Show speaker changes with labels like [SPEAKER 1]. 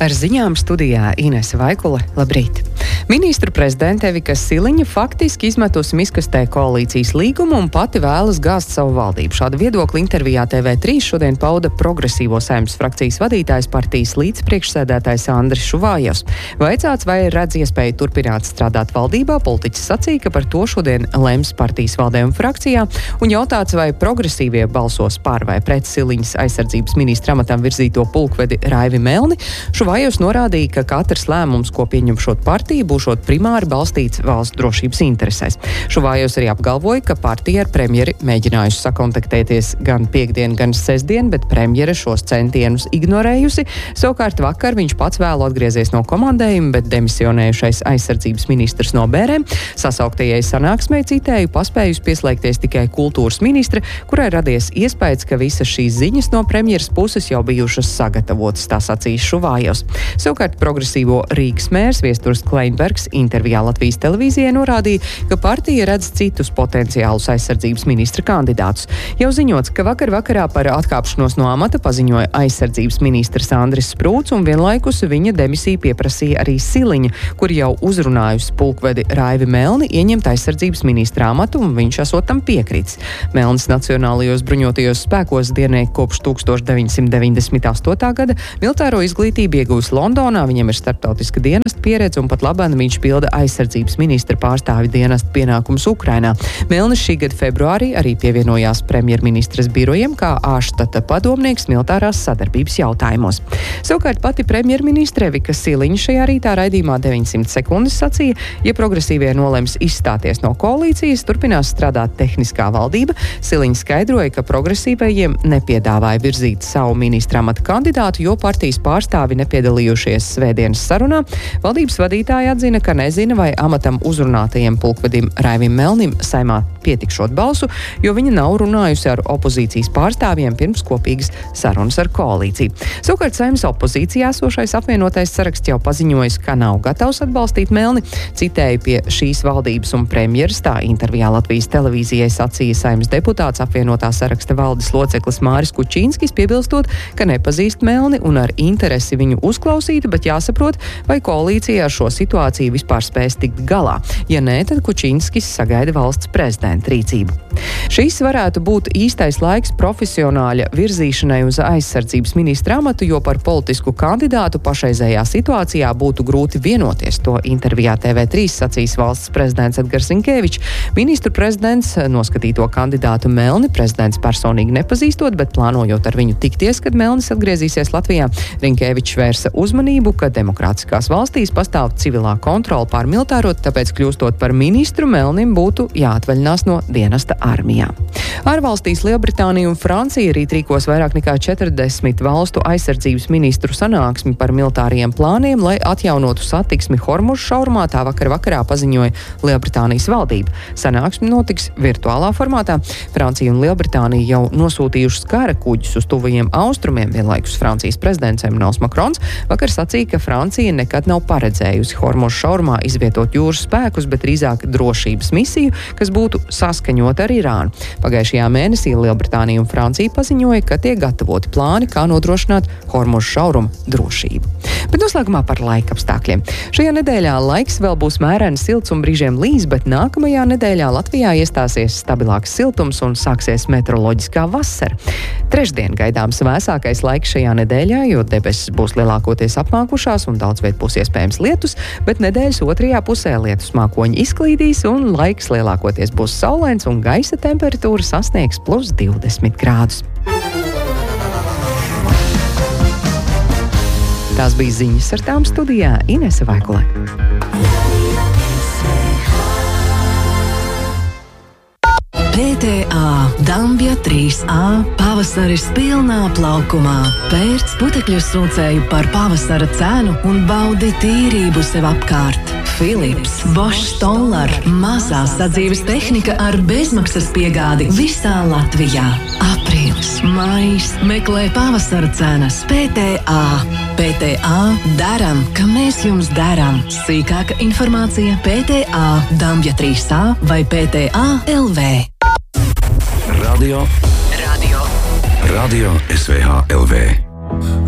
[SPEAKER 1] Ar ziņām studijā Inese Vaikule. Labrīt! Ministru prezidente Evika Siliņa faktiski izmetusi miskastē koalīcijas līgumu un pati vēlas gāzt savu valdību. Šādu viedokli intervijā TV3 šodien pauda Progresīvo Saeimas frakcijas vadītājs partijas līdzpriekšsēdētājs Andris Šuvājevs. Vaicāts, vai redz iespēju turpināt strādāt valdībā, politiķis sacīja, ka par to šodien lems partijas valdē un frakcijā, un jautāts, vai progresīvie balsos par vai pret Siliņas aizsardzības ministra amatam virzīto pulkvedi Raivi Melni. Šuvājevs norādīja, ka katrs lēmums, ko pieņemšot partija, būšot primāri balstīts valsts drošības interesēs. Šuvājevs arī apgalvoja, ka partija ar premjeri mēģinājusi sakontaktēties gan piekdien, gan sestdien, bet premjere šos centienus ignorējusi. Savukārt vakar viņš pats vēlu atgriezies no komandējuma, bet demisionējušais aizsardzības ministrs no Bērēm sasauktajai sanāksmei, citēju, paspējusi pieslēgties tikai kultūras ministre, kurai radies iespējas, ka visas šīs ziņas no premjeras puses jau bijušas sagatavotas, tā sacīs Šuvājevs. Savukārt progresīvo Rīgas mērs Viesturs Kleinbergs intervijā Latvijas televīzijai norādīja, ka partija redz citus potenciālus aizsardzības ministra kandidātus. Jau ziņots, ka vakarā par atkāpšanos no amata paziņoja aizsardzības ministrs Andris Sprūts, un vienlaikus viņa demisiju pieprasīja arī Siliņa, kur jau uzrunājusi pulkvedi Raivi Melni ieņemt aizsardzības ministra amatu, un viņš esot tam piekrīts. Melnis Nacionālajos bruņotajos spēkos dienēja kopš 1998. gada, militāro izglītību ieguvis Londonā, viņam ir starptautiska dienesta pieredze, un pat labāk viņš pilda aizsardzības ministra pārstāvi dienesta pienākumus Ukrainā. Melnis šī gada februārī arī pievienojās premjerministres birojiem kā ārštata padomnieks militārās sadarbības jautājumos. Savukārt pati premjerministre Evika Siliņa šajā rītā raidījumā 900 sekundes sacīja, ja progresīvie nolems izstāties no koalīcijas, turpinās strādāt tehniskā valdība. Siliņa skaidroja, ka progresīvajiem nepiedāvāja virzīt savu ministra amata kandidātu, jo partijas pārstāvi nepiedalījušies svētdienas sarunā. Valdības vadītāja atzina, ka nezina, vai amatam uzrunātajiem pulkvedim Raivim Melnim Saeimā pietikšot balsu, jo viņa nav runājusi ar opozīcijas pārstāvjiem pirms kopīgas sarunas ar koalīciju. Savukārt Saeimas opozīcijā esošais apvienotais saraksts jau paziņojis, ka nav gatavs atbalstīt Melni. Citēju, pie šīs valdības un premjeras tā intervijā Latvijas televīzijai sacīja Saeimas deputāts apvienotā saraksta valdes loceklis Māris Kučīnskis, piebilstot, ka nepazīst Melni un ar interesi viņu uzklausītu, bet jāsaprot, vai koalīcija ar šo situāciju vispār spēs tikt galā. Ja nē, tad Kučīnskis sagaida valsts prezidenta rīcību. Šīs varētu būt īstais laiks profesionāļa virzīšanai uz aizsardzības ministra amatu, jo par politisku kandidātu pašreizējā situācijā būtu grūti vienoties. To intervijā TV3 sacīs valsts prezidents Edgars Rinkevičs. Ministru prezidents noskatīto kandidātu Melni prezidents personīgi nepazīstot, bet plānojot ar viņu tikties, kad Melnis atgriezīsies Latvijā. Rinkevičs vērsa uzmanību, ka demokrātiskās valstīs pastāv civilā kontrola pār militāro, tāpēc kļūstot par ministru Melnim būtu jāatvaļinās no dienesta armijā. Ārvalstīs Lielbritānija un Francija rīt rīkos vairāk nekā 40 valstu aizsardzības ministru sanāksmi par militāriem plāniem, lai atjaunotu satiksmi Hormuza šaurumā, tā vakarā paziņoja Lielbritānijas valdība. Sanāksme notiks virtuālā formātā. Francija un Lielbritānija jau nosūtījušas kara kuģus uz tuvajiem austrumiem, vienlaikus Francijas prezidents Emmanuels Makrons vakar sacīja, ka Francija nekad nav paredzējusi Hormuza šaurumā izvietot jūras spēkus, bet drīzāk drošības misiju, kas būtu saskaņota ar Irānu. Pagājušajā mēnesī Lielbritānija un Francija paziņoja, ka tiek gatavoti plāni, kā nodrošināt Hormuza šauruma drošību. Bet noslēgumā par laika apstākļiem. Šajā nedēļā laiks vēl būs mēreni silts un brīžiem līs, bet nākamajā nedēļā Latvijā iestāsies stabilāks siltums un sāksies meteoroloģiskā vasara. Trešdien gaidāms vēsākais laiks šajā nedēļā, jo debesis būs lielākoties apmākušās un daudz viet būs iespējams lietus, bet nedēļas otrajā pusē lietus mākoņi izklīdīs un laiks lielākoties būs saulains un gaisa temperatūra sasniegs +20 grādus. Tās bija ziņas, ar tām studijā Inese Vaikule.
[SPEAKER 2] PTA Dambja 3A pavasaris pilnā plaukumā. Pērc putekļu sūcēju par pavasara cenu un baudi tīrību sev apkārt. Philips, Bosch Stoller, mazā sadzīves tehnika ar bezmaksas piegādi visā Latvijā. Aprīlis, maijs, meklē pavasara cenas PTA. PTA daram, ka mēs jums daram. Sīkāka informācija PTA Dambja 3A vai PTA LV.
[SPEAKER 3] Radio SVH LV.